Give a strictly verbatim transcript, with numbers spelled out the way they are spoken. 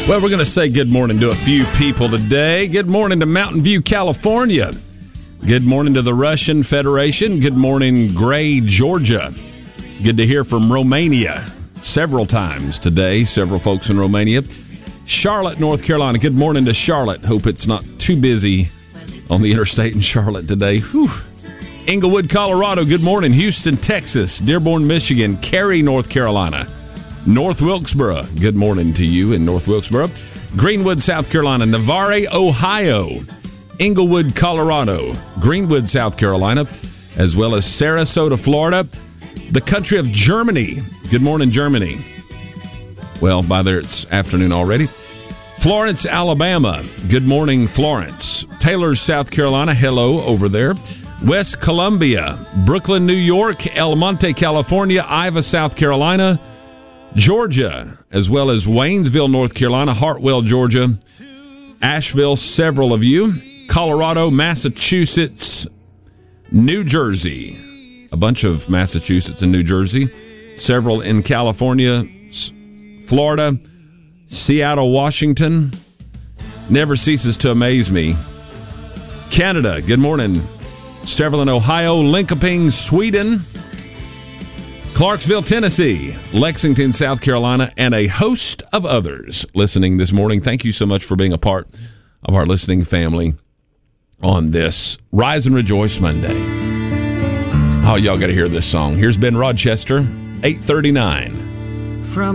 Well, we're going to say good morning to a few people today. Good morning to Mountain View, California. Good morning to the Russian Federation. Good morning, Gray, Georgia. Good to hear from Romania several times today. Several folks in Romania. Charlotte, North Carolina. Good morning to Charlotte. Hope it's not too busy on the interstate in Charlotte today. Whew. Englewood, Colorado. Good morning. Houston, Texas. Dearborn, Michigan. Cary, North Carolina. North Wilkesboro. Good morning to you in North Wilkesboro. Greenwood, South Carolina. Navarre, Ohio. Englewood, Colorado. Greenwood, South Carolina. As well as Sarasota, Florida. The country of Germany. Good morning, Germany. Well, by there it's afternoon already. Florence, Alabama. Good morning, Florence. Taylor, South Carolina. Hello over there. West Columbia. Brooklyn, New York. El Monte, California. Iva, South Carolina. Georgia, as well as Waynesville, North Carolina. Hartwell, Georgia. Asheville, several of you. Colorado, Massachusetts. New Jersey. A bunch of Massachusetts and New Jersey. Several in California. Florida. Seattle, Washington. Never ceases to amaze me. Canada, good morning. Several in Ohio. Linköping, Sweden. Clarksville, Tennessee. Lexington, South Carolina. And a host of others listening this morning. Thank you so much for being a part of our listening family on this Rise and Rejoice Monday. Oh, y'all got to hear this song. Here's Ben Rochester, eight thirty-nine.